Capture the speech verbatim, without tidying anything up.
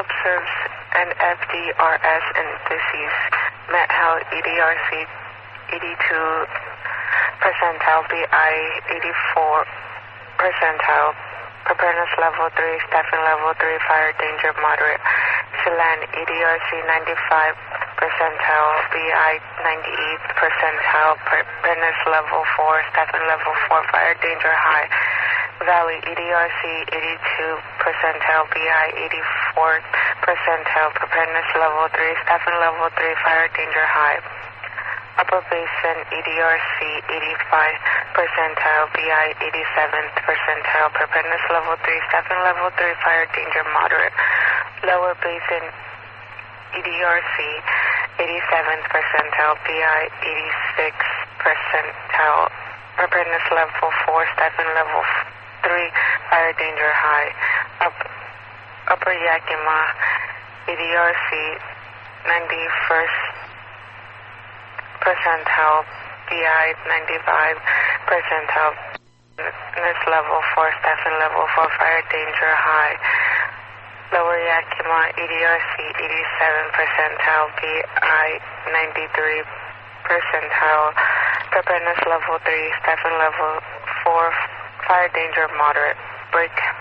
observes an F D R S indices, Met-Hel E D R C eighty-two percentile, B I eighty-four percentile, preparedness level three, staffing level three, fire danger moderate. Chelan E D R C ninety-five percentile, B I ninety-eight percentile, preparedness level four, staffing level four, fire danger high. Valley E D R C eighty-two percentile, B I eighty-four percentile, preparedness level three, staffing level three, fire danger high. Upper Basin E D R C eighty-five percentile, B I eighty-seventh percentile, preparedness level three, staffing level three, fire danger moderate. Lower Basin E D R C eighty-seventh percentile, B I eighty-sixth percentile, preparedness level four, staffing level three, fire danger high. Up, Upper Yakima E D R C ninety-first percentile, B I ninety-five percentile, preparedness level four, staffing level four, fire danger high. Lower Yakima E D R C eighty-seven percentile, B I ninety-three percentile, preparedness level three, staffing level four, fire danger moderate. Break.